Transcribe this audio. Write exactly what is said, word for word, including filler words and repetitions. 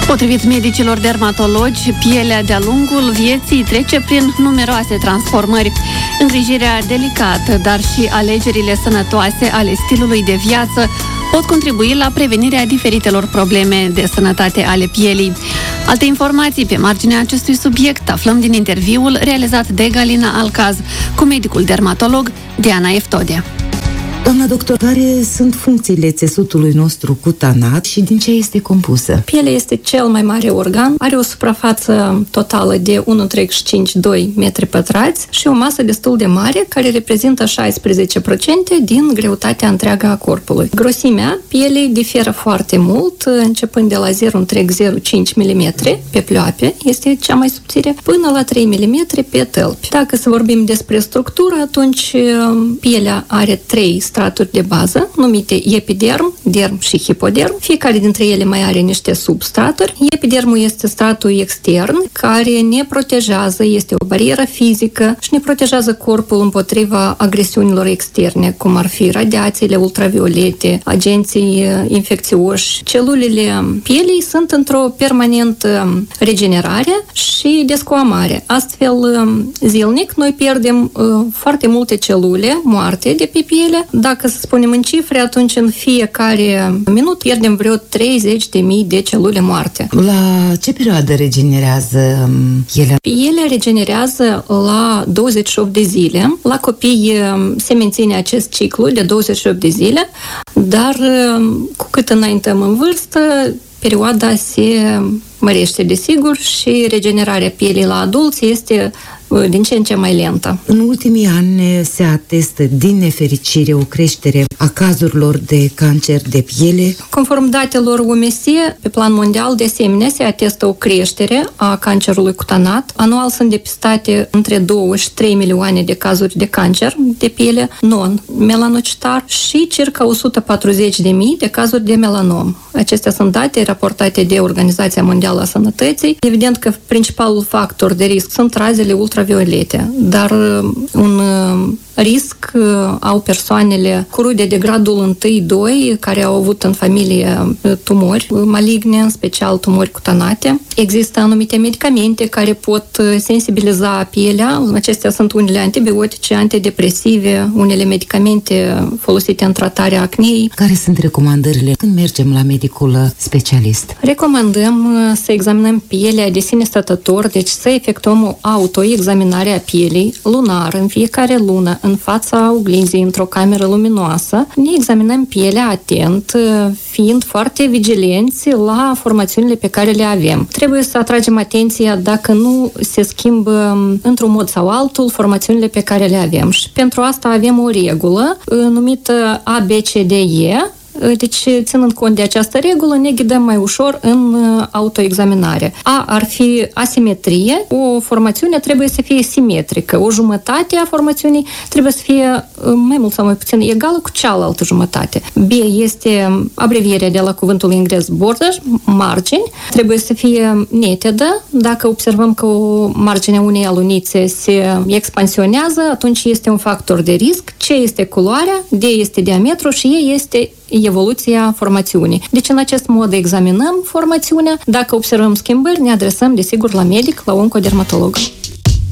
Potrivit medicilor dermatologi, pielea de-a lungul vieții trece prin numeroase transformări. Îngrijirea delicată, dar și alegerile sănătoase ale stilului de viață pot contribui la prevenirea diferitelor probleme de sănătate ale pielii. Alte informații pe marginea acestui subiect aflăm din interviul realizat de Galina Alcaz cu medicul dermatolog Diana Eftodea. Doamna doctor, care sunt funcțiile țesutului nostru cutanat și din ce este compusă? Pielea este cel mai mare organ, are o suprafață totală de unu virgulă cincizeci și doi metri pătrați și o masă destul de mare, care reprezintă șaisprezece la sută din greutatea întreagă a corpului. Grosimea pielei diferă foarte mult, începând de la zero virgulă zero cinci milimetri pe pleoape, este cea mai subțire, până la trei milimetri pe tălpi. Dacă să vorbim despre structură, atunci pielea are trei straturi de bază, numite epiderm, derm și hipoderm. Fiecare dintre ele mai are niște substraturi. Epidermul este stratul extern, care ne protejează, este o barieră fizică și ne protejează corpul împotriva agresiunilor externe, cum ar fi radiațiile ultraviolete, agenții infecțioși. Celulele pielei sunt într-o permanentă regenerare și descoamare. Astfel, zilnic, noi pierdem foarte multe celule moarte de pe piele. Dacă să spunem în cifre, atunci în fiecare minut pierdem vreo treizeci de mii de celule moarte. La ce perioadă regenerează pielea? Pielea regenerează la douăzeci și opt de zile. La copii se menține acest ciclu de douăzeci și opt de zile, dar cu cât înaintăm în vârstă, perioada se mărește, desigur, și regenerarea pielii la adulți este din ce în ce mai lentă. În ultimii ani se atestă, din nefericire, o creștere a cazurilor de cancer de piele. Conform datelor O M S, pe plan mondial, de asemenea, se atestă o creștere a cancerului cutanat. Anual sunt depistate între două și trei milioane de cazuri de cancer de piele non-melanocitar și circa o sută patruzeci de mii de cazuri de melanom. Acestea sunt date raportate de Organizația Mondială a Sănătății. Evident că principalul factor de risc sunt razele ultraviolete, dar un risc au persoanele cu rude de gradul unu doi, care au avut în familie tumori maligne, în special tumori cutanate. Există anumite medicamente care pot sensibiliza pielea. Acestea sunt unele antibiotice, antidepresive, unele medicamente folosite în tratarea acneei. Care sunt recomandările când mergem la medicul specialist? Recomandăm să examinăm pielea de sine stătător, deci să efectuăm o autoexaminare a pielii lunar în fiecare lună, în fața oglinzii, într-o cameră luminoasă. Ne examinăm pielea atent, fiind foarte vigilenți la formațiunile pe care le avem. Trebuie să atragem atenția dacă nu se schimbă într-un mod sau altul formațiunile pe care le avem. Și pentru asta avem o regulă numită A B C D E. Deci, ținând cont de această regulă, ne ghidăm mai ușor în autoexaminare. A ar fi asimetrie. O formațiune trebuie să fie simetrică. O jumătate a formațiunii trebuie să fie mai mult sau mai puțin egală cu cealaltă jumătate. B este abrevierea de la cuvântul englez border, margini. Trebuie să fie netedă. Dacă observăm că o marginea unei alunițe se expansionează, atunci este un factor de risc. C este culoarea, D este diametru și E este evoluția formațiunii. Deci, în acest mod examinăm formațiunea. Dacă observăm schimbări, ne adresăm, desigur, la medic, la oncodermatolog.